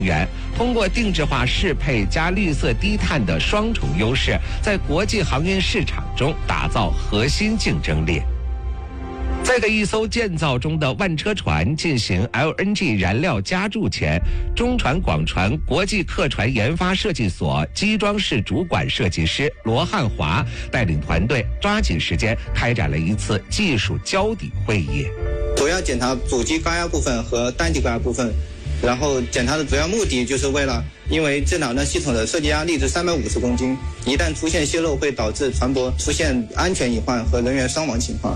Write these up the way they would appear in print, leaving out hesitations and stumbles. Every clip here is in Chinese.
源，通过定制化适配加绿色低碳的双重优势，在国际航运市场中打造核心竞争力。在给一艘建造中的万车船进行 LNG 燃料加注前，中船广船国际客船研发设计所机装室主管设计师罗汉华带领团队抓紧时间开展了一次技术交底会议， 主要检查主机高压部分和单体高压部分，然后检查的主要目的就是为了，因为这两个系统的设计压力是350公斤，一旦出现泄漏会导致船舶出现安全隐患和人员伤亡情况。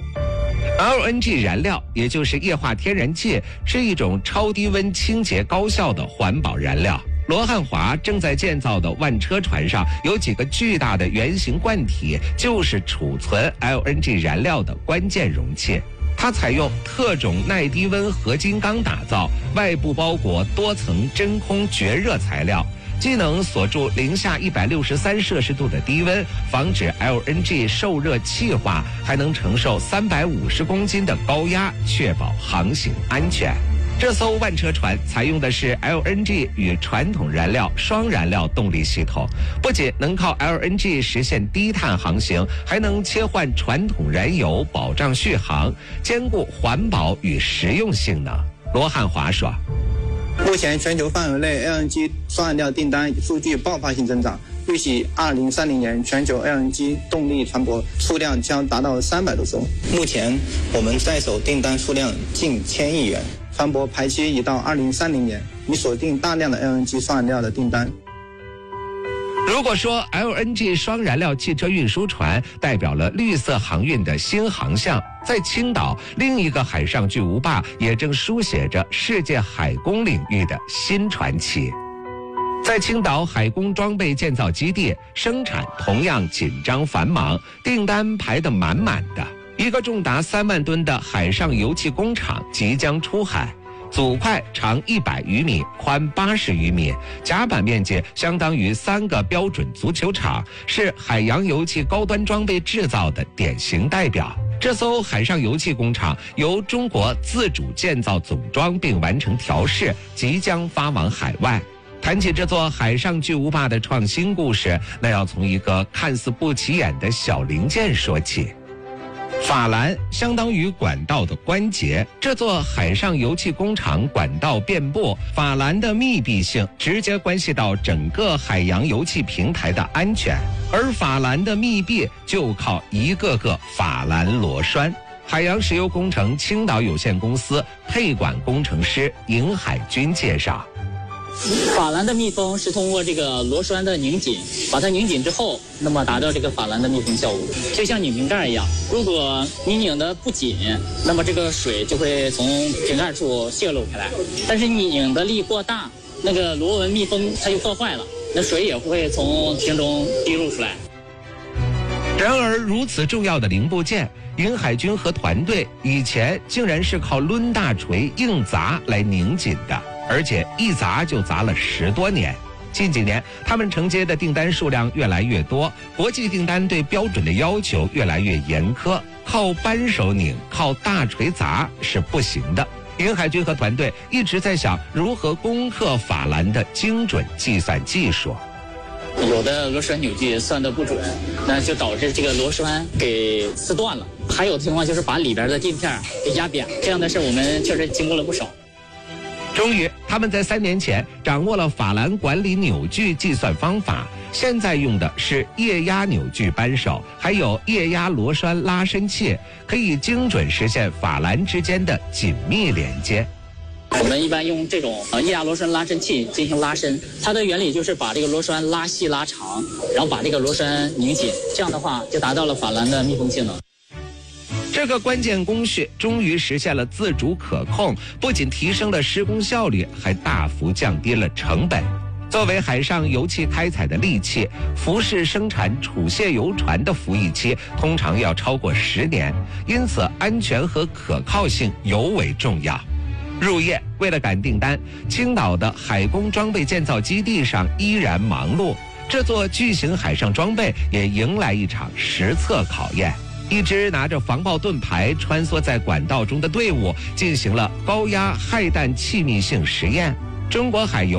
LNG 燃料，也就是液化天然气，是一种超低温清洁高效的环保燃料。罗汉华正在建造的万车船上有几个巨大的圆形罐体，就是储存 LNG 燃料的关键容器。它采用特种耐低温合金钢打造，外部包裹多层真空绝热材料，既能锁住零下163摄氏度的低温，防止 LNG 受热气化，还能承受350公斤的高压，确保航行安全。这艘万车船采用的是 LNG 与传统燃料双燃料动力系统，不仅能靠 LNG 实现低碳航行，还能切换传统燃油，保障续航，兼顾环保与实用性能。罗汉华说， 目前全球范围内 LNG 双燃料订单数据爆发性增长，预计2030年全球 LNG 动力船舶数量将达到300多艘。目前我们在手订单数量近1000亿元，船舶排期已到2030年，已锁定大量的 LNG 双燃料的订单。 如果说 LNG 双燃料汽车运输船代表了绿色航运的新航向，在青岛，另一个海上巨无霸也正书写着世界海工领域的新传奇。在青岛海工装备建造基地，生产同样紧张繁忙，订单排得满满的。一个重达3万吨的海上油气工厂即将出海，组块长100余米，宽80余米，甲板面积相当于3个标准足球场，是海洋油气高端装备制造的典型代表。这艘海上油气工厂由中国自主建造总装并完成调试，即将发往海外。谈起这座海上巨无霸的创新故事，那要从一个看似不起眼的小零件说起。法兰相当于管道的关节，这座海上油气工厂管道遍布，法兰的密闭性直接关系到整个海洋油气平台的安全，而法兰的密闭就靠一个个法兰螺栓。海洋石油工程青岛有限公司配管工程师尹海军介绍， 法兰的密封是通过这个螺栓的拧紧，把它拧紧之后，那么达到这个法兰的密封效果，就像拧瓶盖一样。如果你拧得不紧，那么这个水就会从瓶盖处泄露开来；但是你拧的力过大，那个螺纹密封它就破坏了，那水也会从瓶中滴入出来。 然而，如此重要的零部件，尹海军和团队以前竟然是靠抡大锤硬砸来拧紧的，而且一砸就砸了10多年。近几年，他们承接的订单数量越来越多，国际订单对标准的要求越来越严苛，靠扳手拧、靠大锤砸是不行的。尹海军和团队一直在想如何攻克法兰的精准计算技术。 有的螺栓扭矩算得不准，那就导致这个螺栓给撕断了。还有的情况就是把里边的镜片给压扁，这样的事我们确实经过了不少。 终于，他们在3年前掌握了法兰管理扭矩计算方法，现在用的是液压扭矩扳手，还有液压螺栓拉伸器，可以精准实现法兰之间的紧密连接。 我们一般用这种液压螺栓拉伸器进行拉伸，它的原理就是把这个螺栓拉细拉长，然后把这个螺栓拧紧，这样的话就达到了法兰的密封性能。 这个关键工序终于实现了自主可控，不仅提升了施工效率，还大幅降低了成本。作为海上油气开采的利器，服饰生产储卸油船的服役期通常要超过10年，因此安全和可靠性尤为重要。入夜，为了赶订单，青岛的海工装备建造基地上依然忙碌，这座巨型海上装备也迎来一场实测考验。一支拿着防爆盾牌穿梭在管道中的队伍进行了高压氦氮气密性实验。中国海油